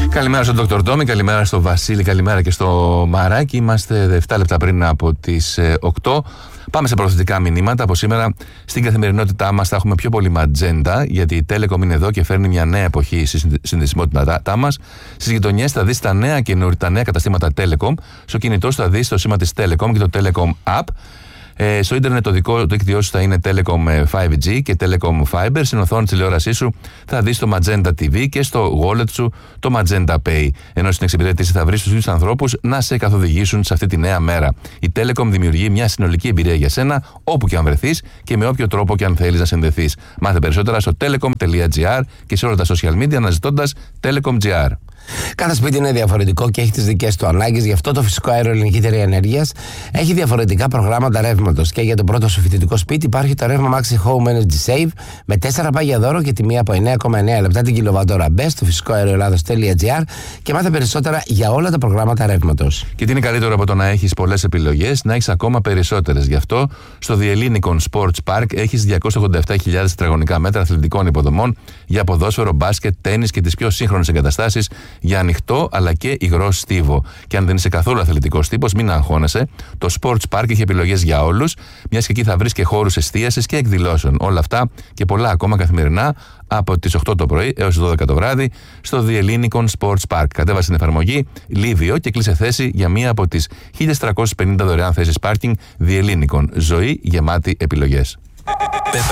Καλημέρα στον Dr. Τόμι, καλημέρα στο Βασίλη, καλημέρα και στο Μαράκι. Είμαστε 7 λεπτά πριν από τις 8. Πάμε σε προσθετικά μηνύματα. Από σήμερα στην καθημερινότητά μας θα έχουμε πιο πολύ ματζέντα, γιατί η Telecom είναι εδώ και φέρνει μια νέα εποχή στη συνδεσιμότητά μας. Στις γειτονιές θα δεις τα νέα καταστήματα Telecom. Στο κινητό σου θα δεις το σήμα της Telecom και το Telecom App. Στο ίντερνετ το δίκτυό σου θα είναι Telecom 5G και Telecom Fiber. Στην οθόνη της τηλεόρασής σου θα δεις το Magenta TV και στο wallet σου το Magenta Pay. Ενώ στην εξυπηρέτηση θα βρεις τους ίδιους ανθρώπους να σε καθοδηγήσουν σε αυτή τη νέα μέρα. Η Telecom δημιουργεί μια συνολική εμπειρία για σένα όπου και αν βρεθείς και με όποιο τρόπο και αν θέλεις να συνδεθείς. Μάθε περισσότερα στο telecom.gr και σε όλα τα social media αναζητώντας Telecom.gr. Κάθε σπίτι είναι διαφορετικό και έχει τις δικές του ανάγκες. Γι' αυτό το Φυσικό Αέριο Ελληνική Εταιρεία Ενέργειας έχει διαφορετικά προγράμματα ρεύματος. Και για το πρώτο σου φοιτητικό σπίτι υπάρχει το ρεύμα Maxi Home Energy Save με 4 πάγια δώρο και τιμή από 9,9 λεπτά την κιλοβατόρα. Μπες στο φυσικοαερioελλάδος.gr και μάθε περισσότερα για όλα τα προγράμματα ρεύματος. Και τι είναι καλύτερο από το να έχεις πολλές επιλογές, να έχεις ακόμα περισσότερες. Γι' αυτό στο The Ellinikon Sports Park έχεις 287.000 τετραγωνικά μέτρα αθλητικών υποδομών για ποδόσφαιρο, μπάσκετ, τένις και τις πιο σύγχρονες εγκαταστάσεις για ανοιχτό αλλά και υγρό στίβο. Και αν δεν είσαι καθόλου αθλητικός τύπος, μην αγχώνεσαι. Το Sports Park έχει επιλογές για όλους, μιας και εκεί θα βρεις και χώρους εστίασης και εκδηλώσεων. Όλα αυτά και πολλά ακόμα καθημερινά από τις 8 το πρωί έως τις 12 το βράδυ στο The Ellinikon Sports Park. Κατέβασε την εφαρμογή Livio και κλείσε θέση για μία από τις 1.350 δωρεάν θέσεις πάρκινγκ The Ellinikon. Ζωή γεμάτη επιλογές.